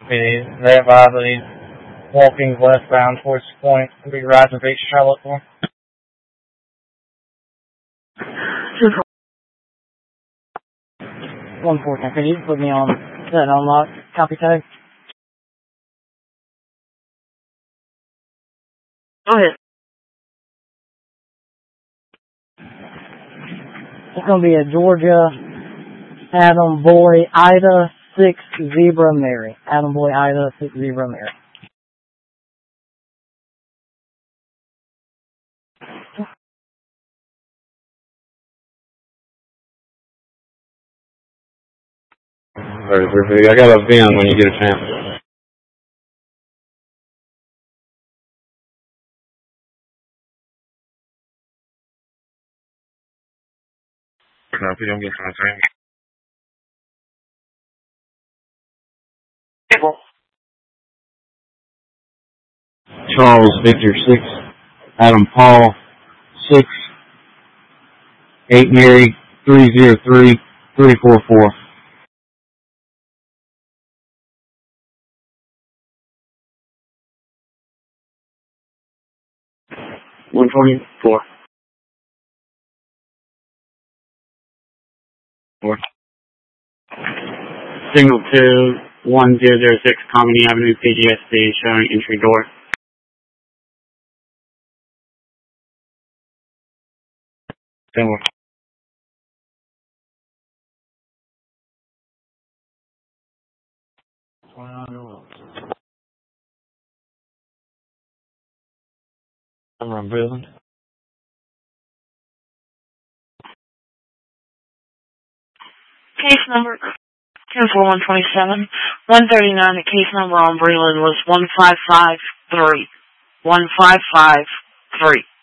They advise that he's walking westbound towards Point Horizon Beach, Charlotte. 114. Could you put me on that unlock copy tag? Go ahead. It's going to be a Georgia Adam Boy Ida 6 Zebra Mary. Adam Boy Ida 6 Zebra Mary. I got a VIN when you get a chance. Copy, I'm getting some Table. Charles Victor 6, Adam Paul 6, 8 Mary 303 344. 144. 4. Signal 2, 1006 Common Avenue, PGSD, showing entry door. Similar. I'm building. Case number 24127. 139, the case number on Breland was 1553. 1553.